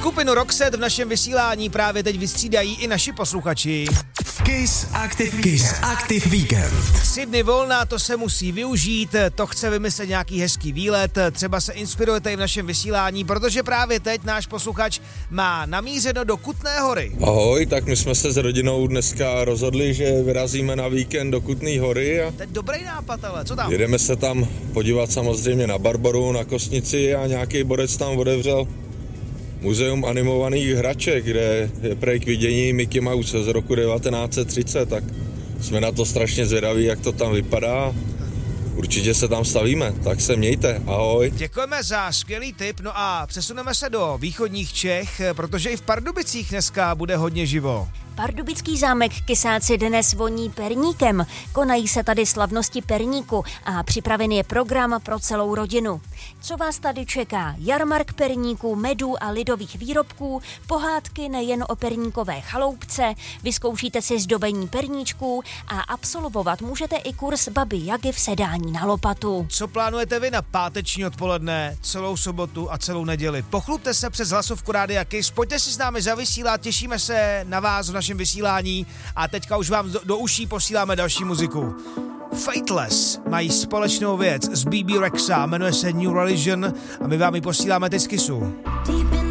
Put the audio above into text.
Skupinu Roxette v našem vysílání právě teď vystřídají i naši posluchači. Kiss Active Weekend. 3 dny volna, to se musí využít, to chce vymyslet nějaký hezký výlet, třeba se inspirujete i v našem vysílání, protože právě teď náš posluchač má namířeno do Kutné Hory. Ahoj, tak my jsme se s rodinou dneska rozhodli, že vyrazíme na víkend do Kutné Hory. To je dobrý nápad, ale co tam? Jedeme se tam podívat samozřejmě na Barboru, na Kostnici a nějaký borec tam otevřel muzeum animovaných hraček, kde je prej k vidění Mickey Mouse z roku 1930, tak jsme na to strašně zvědaví, jak to tam vypadá. Určitě se tam stavíme, tak se mějte, ahoj. Děkujeme za skvělý tip, no a přesuneme se do východních Čech, protože i v Pardubicích dneska bude hodně živo. Pardubický zámek Kysáci dnes voní perníkem. Konají se tady slavnosti perníku a připraven je program pro celou rodinu. Co vás tady čeká? Jarmark perníků, medu a lidových výrobků, pohádky nejen o perníkové chaloupce, vyzkoušíte si zdobení perníčků a absolvovat můžete i kurz Baby Jagy v sedání na lopatu. Co plánujete vy na páteční odpoledne, celou sobotu a celou neděli? Pochlupte se přes hlasovku Rádia Kiss, pojďte si s námi zavysílat, těšíme se na vás v našem vysílání a teďka už vám do uší posíláme další muziku. Fateless mají společnou věc s BB Rexa, jmenuje se New Religion a my vám ji posíláme teď z Kissu.